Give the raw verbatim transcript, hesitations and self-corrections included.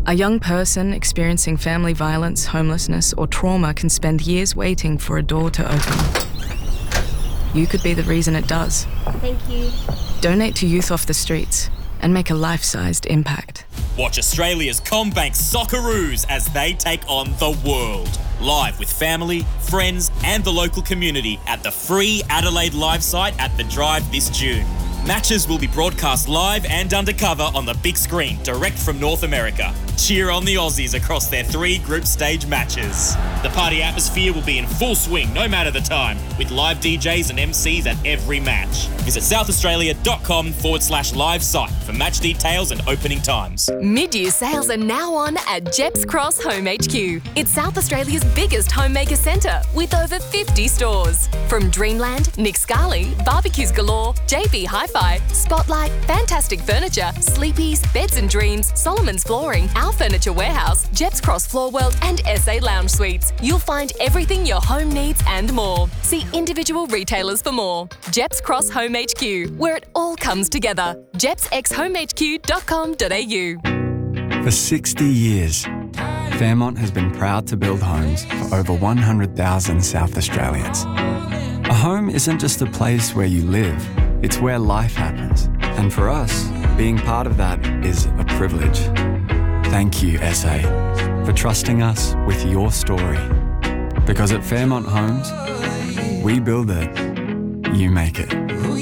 A young person experiencing family violence, homelessness, or trauma can spend years waiting for a door to open. You could be the reason it does. Thank you. Donate to Youth Off the Streets and make a life-sized impact. Watch Australia's CommBank Socceroos as they take on the world. Live with family, friends and the local community at the free Adelaide Live site at The Drive this June. Matches will be broadcast live and undercover on the big screen, direct from North America. Cheer on the Aussies across their three group stage matches. The party atmosphere will be in full swing no matter the time, with live D Js and M Cs at every match. Visit southaustralia.com forward slash live site for match details and opening times. Mid-year sales are now on at Jeps Cross Home H Q. It's South Australia's biggest homemaker centre with over fifty stores. From Dreamland, Nick Scali, Barbecues Galore, J B Hi-Fi, Spotlight, Fantastic Furniture, Sleepies, Beds and Dreams, Solomon's Flooring, Our Furniture Warehouse, Jeps Cross Floor World and S A Lounge Suites. You'll find everything your home needs and more. See individual retailers for more. Jeps Cross Home H Q, where it all comes together. jeps x home h q dot com dot a u. For sixty years, Fairmont has been proud to build homes for over one hundred thousand South Australians. A home isn't just a place where you live, it's where life happens. And for us, being part of that is a privilege. Thank you, S A, for trusting us with your story. Because at Fairmont Homes, we build it, you make it.